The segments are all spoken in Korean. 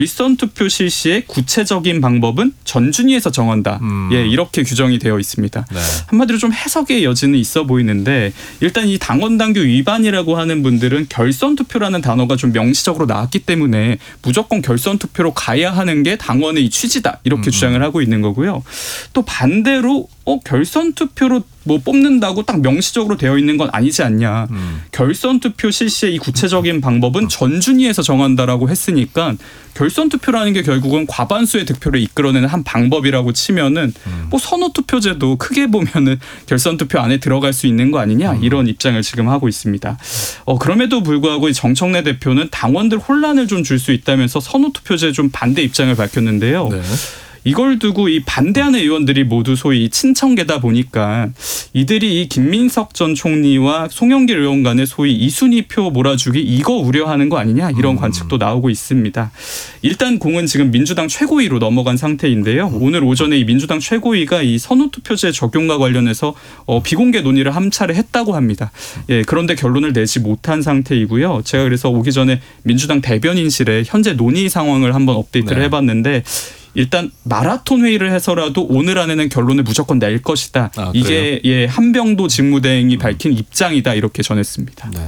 일선 투표 실시의 구체적인 방법은 전준위에서 정한다. 예, 이렇게 규정이 되어 있습니다. 네. 한마디로 좀 해석의 여지는 있어 보이는데 일단 이 당원 당규 위반이라고 하는 분들은 결선 투표라는 단어가 좀 명시적으로 나왔기 때문에 무조건 결선 투표로 가야 하는 게 당원의 이 취지다. 이렇게 주장을 하고 있는 거고요. 또 반대로 결선 투표로 뭐 뽑는다고 딱 명시적으로 되어 있는 건 아니지 않냐. 결선 투표 실시의 이 구체적인 방법은 전준위에서 정한다라고 했으니까 결선 투표라는 게 결국은 과반수의 득표를 이끌어내는 한 방법이라고 치면은 뭐 선호 투표제도 크게 보면은 결선 투표 안에 들어갈 수 있는 거 아니냐 이런 입장을 지금 하고 있습니다. 그럼에도 불구하고 이 정청래 대표는 당원들 혼란을 좀 줄 수 있다면서 선호 투표제 좀 반대 입장을 밝혔는데요. 네. 이걸 두고 이 반대하는 의원들이 모두 소위 친청계다 보니까 이들이 이 김민석 전 총리와 송영길 의원 간의 소위 이순희 표 몰아주기 이거 우려하는 거 아니냐 이런 관측도 나오고 있습니다. 일단 공은 지금 민주당 최고위로 넘어간 상태인데요. 오늘 오전에 이 민주당 최고위가 이 선호투표제 적용과 관련해서 비공개 논의를 한 차례 했다고 합니다. 예, 그런데 결론을 내지 못한 상태이고요. 제가 그래서 오기 전에 민주당 대변인실에 현재 논의 상황을 한번 업데이트를 해봤는데 일단 마라톤 회의를 해서라도 오늘 안에는 결론을 무조건 낼 것이다. 이게 한병도 직무대행이 밝힌 입장이다 이렇게 전했습니다. 네.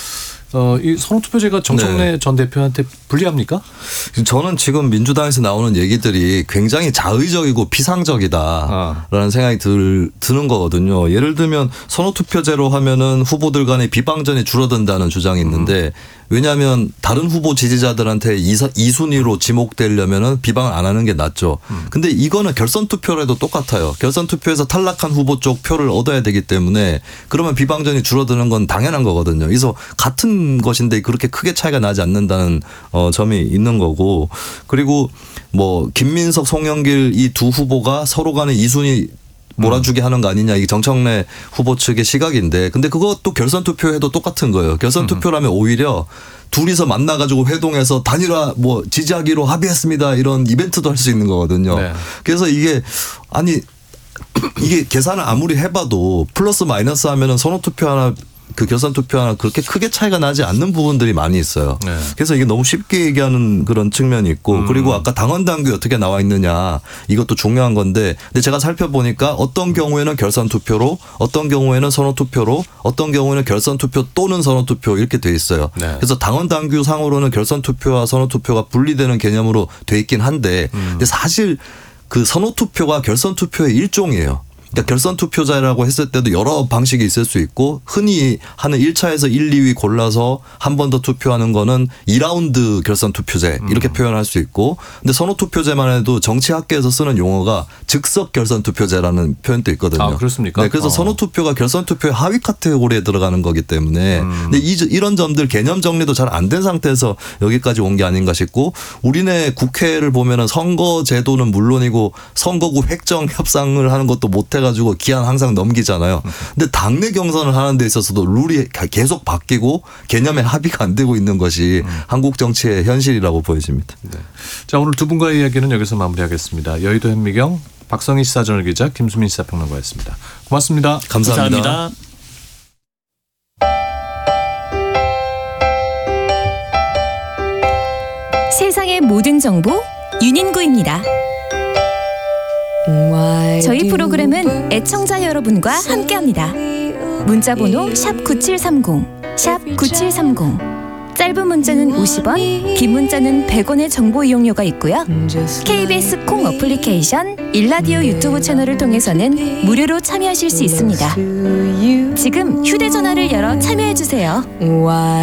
이 선호투표제가 정청래 전 대표한테 불리합니까? 저는 지금 민주당에서 나오는 얘기들이 굉장히 자의적이고 피상적이다라는 생각이 드는 거거든요. 예를 들면 선호투표제로 하면은 후보들 간의 비방전이 줄어든다는 주장이 있는데 왜냐하면 다른 후보 지지자들한테 이순위로 지목되려면은 비방을 안 하는 게 낫죠. 근데 이거는 결선 투표라도 똑같아요. 결선 투표에서 탈락한 후보 쪽 표를 얻어야 되기 때문에 그러면 비방전이 줄어드는 건 당연한 거거든요. 그래서 같은 것인데 그렇게 크게 차이가 나지 않는다는 점이 있는 거고 그리고 뭐 김민석, 송영길 이 두 후보가 서로 간에 이순위 몰아주게 하는 거 아니냐 이게 정청래 후보 측의 시각인데 근데 그것도 결선 투표에도 똑같은 거예요. 결선 투표라면 오히려 둘이서 만나가지고 회동해서 단일화 뭐 지지하기로 합의했습니다 이런 이벤트도 할 수 있는 거거든요. 네. 그래서 이게 계산을 아무리 해봐도 플러스 마이너스 하면은 선호 투표 하나 그 결선 투표 하나 그렇게 크게 차이가 나지 않는 부분들이 많이 있어요. 네. 그래서 이게 너무 쉽게 얘기하는 그런 측면이 있고 그리고 아까 당원 당규 어떻게 나와 있느냐 이것도 중요한 건데 근데 제가 살펴보니까 어떤 경우에는 결선 투표로 어떤 경우에는 선호 투표로 어떤 경우에는 결선 투표 또는 선호 투표 이렇게 돼 있어요. 네. 그래서 당원 당규 상으로는 결선 투표와 선호 투표가 분리되는 개념으로 돼 있긴 한데 근데 사실 그 선호 투표가 결선 투표의 일종이에요. 그러니까 결선 투표자라고 했을 때도 여러 방식이 있을 수 있고 흔히 하는 1차에서 1, 2위 골라서 한 번 더 투표하는 거는 2라운드 결선 투표제 이렇게 표현할 수 있고 근데 선호 투표제만 해도 정치학계에서 쓰는 용어가 즉석 결선 투표제라는 표현도 있거든요. 아, 그렇습니까? 네, 그래서 선호 투표가 결선 투표의 하위 카테고리에 들어가는 거기 때문에 근데 이런 점들 개념 정리도 잘 안 된 상태에서 여기까지 온 게 아닌가 싶고 우리네 국회를 보면은 선거 제도는 물론이고 선거구 획정 협상을 하는 것도 못해 가지고 기한 항상 넘기잖아요. 근데 당내 경선을 하는 데 있어서도 룰이 계속 바뀌고 개념에 합의가 안 되고 있는 것이 한국 정치의 현실이라고 보여집니다. 네. 자, 오늘 두 분과의 이야기는 여기서 마무리하겠습니다. 여의도 현미경 박성희 시사저널 기자 김수민 시사평론가였습니다. 고맙습니다. 감사합니다. 세상의 모든 정보 윤인구입니다. 저희 프로그램은 애청자 여러분과 함께합니다. 문자번호 샵9730, 샵9730. 짧은 문자는 50원, 긴 문자는 100원의 정보 이용료가 있고요. KBS 콩 어플리케이션, 일라디오 유튜브 채널을 통해서는 무료로 참여하실 수 있습니다. 지금 휴대전화를 열어 참여해주세요.